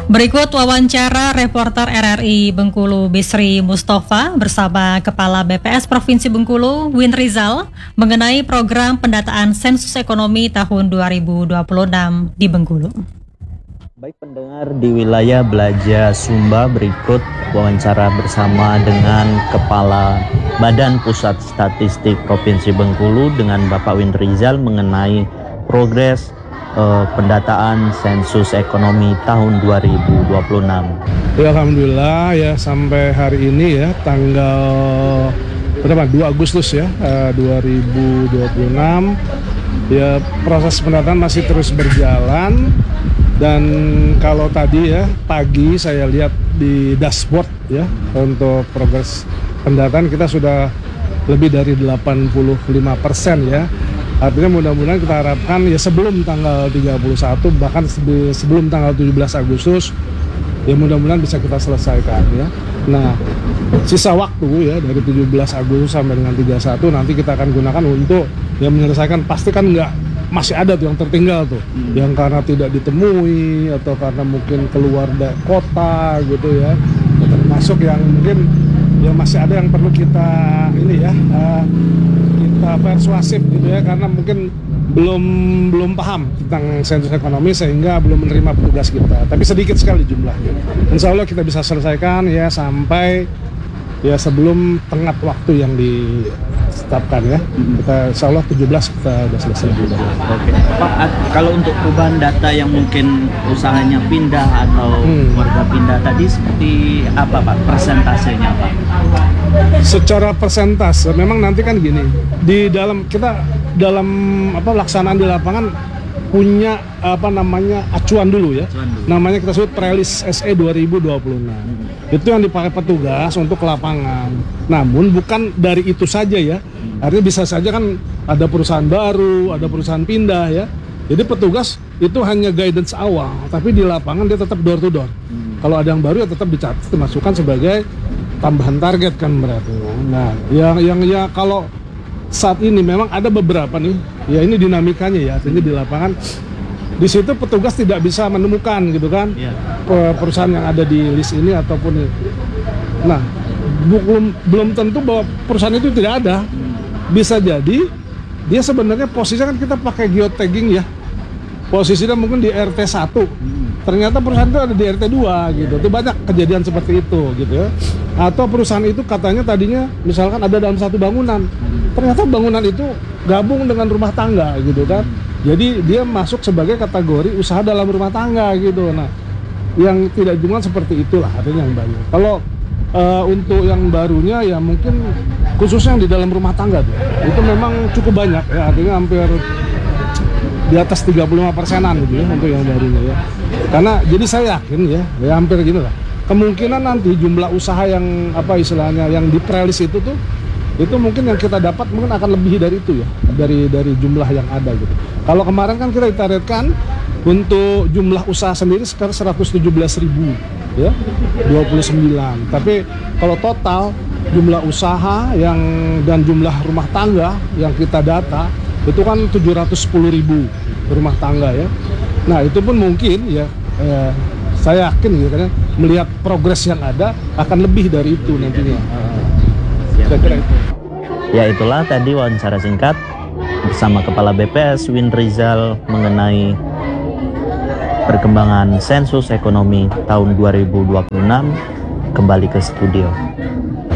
Berikut wawancara reporter RRI Bengkulu Bisri Mustafa bersama Kepala BPS Provinsi Bengkulu Win Rizal mengenai program pendataan sensus ekonomi tahun 2026 di Bengkulu. Baik pendengar di wilayah Belaja Sumba, berikut wawancara bersama dengan Kepala Badan Pusat Statistik Provinsi Bengkulu dengan Bapak Win Rizal mengenai progres pendataan sensus ekonomi tahun 2026. Ya, alhamdulillah ya sampai hari ini ya tanggal 2 Agustus ya 2026 ya proses pendataan masih terus berjalan. Dan kalau tadi ya pagi saya lihat di dashboard ya untuk progres pendataan kita sudah lebih dari 85% ya. Artinya mudah-mudahan kita harapkan ya sebelum tanggal 31 bahkan sebelum tanggal 17 Agustus ya mudah-mudahan bisa kita selesaikan ya. Nah, sisa waktu ya dari 17 Agustus sampai dengan 31 nanti kita akan gunakan untuk ya menyelesaikan, pasti kan masih ada tuh yang tertinggal tuh yang karena tidak ditemui atau karena mungkin keluar dari kota gitu ya. Termasuk yang mungkin yang masih ada yang perlu kita ini ya kita persuasif gitu ya, karena mungkin belum paham tentang sensus ekonomi sehingga belum menerima petugas kita, tapi sedikit sekali jumlahnya. Insya Allah kita bisa selesaikan ya sampai ya sebelum tenggat waktu yang ditetapkan ya. Kita insya Allah 17 kita sudah selesai. Oke. Pak, kalau untuk perubahan data yang mungkin usahanya pindah atau warga pindah tadi seperti apa Pak persentasenya Pak? Secara persentase memang nanti kan gini, di dalam pelaksanaan di lapangan punya acuan dulu ya. Namanya kita sebut Prelis SE 2026. Itu yang dipakai petugas untuk ke lapangan. Namun bukan dari itu saja ya. Artinya bisa saja kan ada perusahaan baru, ada perusahaan pindah ya. Jadi petugas itu hanya guidance awal, tapi di lapangan dia tetap door to door. Kalau ada yang baru ya tetap dicatat, dimasukkan sebagai tambahan target kan berarti. Nah, yang kalau saat ini memang ada beberapa nih, ya ini dinamikanya ya, artinya di lapangan di situ petugas tidak bisa menemukan gitu kan perusahaan yang ada di list ini ataupun nah belum tentu bahwa perusahaan itu tidak ada. Bisa jadi dia sebenarnya posisinya kan kita pakai geotagging ya, posisinya mungkin di RT 1. Ternyata perusahaan itu ada di RT 2 gitu. Itu banyak kejadian seperti itu gitu ya. Atau perusahaan itu katanya tadinya misalkan ada dalam satu bangunan. Ternyata bangunan itu gabung dengan rumah tangga gitu kan. Jadi dia masuk sebagai kategori usaha dalam rumah tangga gitu. Nah, yang tidak jumlah seperti itulah artinya yang banyak. Kalau untuk yang barunya ya mungkin khususnya yang di dalam rumah tangga tuh, itu memang cukup banyak ya, artinya hampir di atas 35%-an gitu ya untuk yang barunya ya. Karena jadi saya yakin ya hampir gini lah. Kemungkinan nanti jumlah usaha yang istilahnya yang di prelis itu tuh itu mungkin yang kita dapat mungkin akan lebih dari itu ya, dari jumlah yang ada gitu. Kalau kemarin kan kita ditargetkan untuk jumlah usaha sendiri sekitar 117.000 ya, 29. Tapi kalau total jumlah usaha dan jumlah rumah tangga yang kita data itu kan 710.000 rumah tangga ya. Nah itu pun mungkin ya saya yakin ya karena melihat progres yang ada akan lebih dari itu nantinya. Saya kira itu. Ya itulah tadi wawancara singkat bersama Kepala BPS Win Rizal mengenai perkembangan sensus ekonomi tahun 2026. Kembali ke studio.